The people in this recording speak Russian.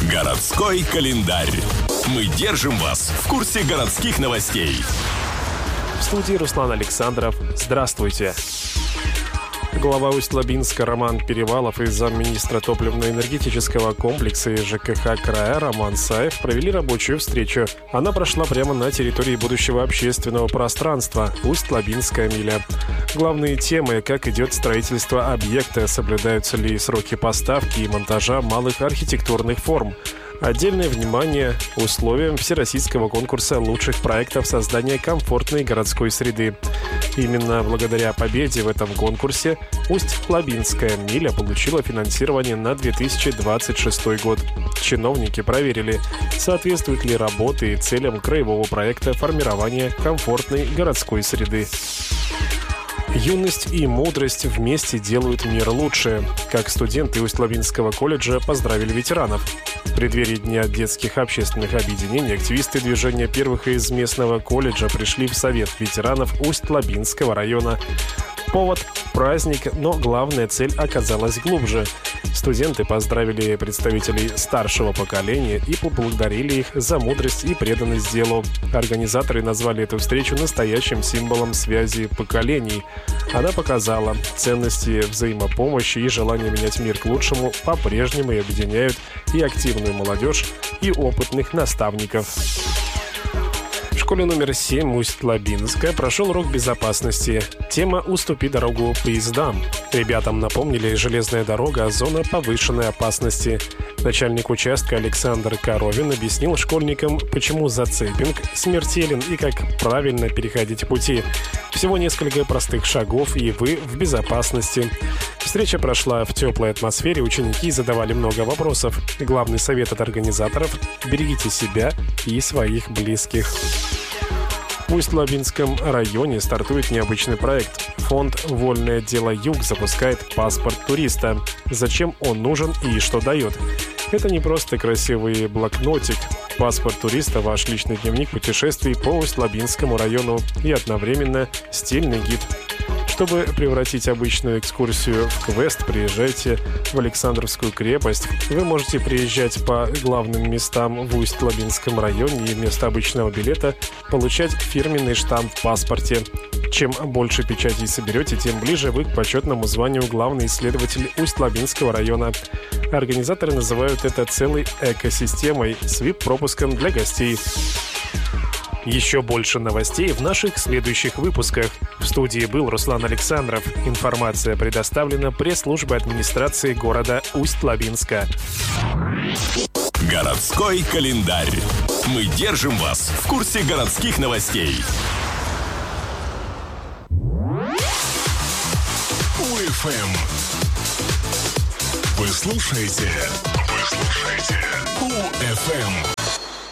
Городской календарь. Мы держим вас в курсе городских новостей. В студии Руслан Александров. Здравствуйте. Глава Усть-Лабинска Роман Перевалов и замминистра топливно-энергетического комплекса и ЖКХ края Роман Саев провели рабочую встречу. Она прошла прямо на территории будущего общественного пространства Усть-Лабинская миля. Главные темы: как идет строительство объекта, соблюдаются ли сроки поставки и монтажа малых архитектурных форм. Отдельное внимание условиям всероссийского конкурса лучших проектов создания комфортной городской среды. Именно благодаря победе в этом конкурсе Усть-Лабинская миля получила финансирование на 2026 год. Чиновники проверили, соответствуют ли работы целям краевого проекта формирования комфортной городской среды. Юность и мудрость вместе делают мир лучше. Как студенты Усть-Лабинского колледжа поздравили ветеранов. В преддверии Дня детских общественных объединений активисты движения первых из местного колледжа пришли в Совет ветеранов Усть-Лабинского района. Повод – праздник, но главная цель оказалась глубже. Студенты поздравили представителей старшего поколения и поблагодарили их за мудрость и преданность делу. Организаторы назвали эту встречу настоящим символом связи поколений. Она показала, ценности взаимопомощи и желание менять мир к лучшему по-прежнему объединяют и активную молодежь, и опытных наставников. В школе номер 7 Усть-Лабинска прошел урок безопасности. Тема «Уступи дорогу поездам». Ребятам напомнили: железная дорога – зона повышенной опасности. Начальник участка Александр Коровин объяснил школьникам, почему зацепинг смертелен и как правильно переходить пути. Всего несколько простых шагов, и вы в безопасности. Встреча прошла в теплой атмосфере, ученики задавали много вопросов. Главный совет от организаторов – берегите себя и своих близких. В Усть-Лабинском районе стартует необычный проект. Фонд «Вольное дело Юг» запускает паспорт туриста. Зачем он нужен и что дает? Это не просто красивый блокнотик. Паспорт туриста – ваш личный дневник путешествий по Усть-Лабинскому району и одновременно стильный гид. Чтобы превратить обычную экскурсию в квест, приезжайте в Александровскую крепость. Вы можете приезжать по главным местам в Усть-Лабинском районе и вместо обычного билета получать фирменный штамп в паспорте. Чем больше печатей соберете, тем ближе вы к почетному званию главный исследователь Усть-Лабинского района. Организаторы называют это целой экосистемой с VIP-пропуском для гостей. Еще больше новостей в наших следующих выпусках. В студии был Руслан Александров. Информация предоставлена пресс-службой администрации города Усть-Лабинска. Городской календарь. Мы держим вас в курсе городских новостей. УФМ. Вы слушаете УФМ.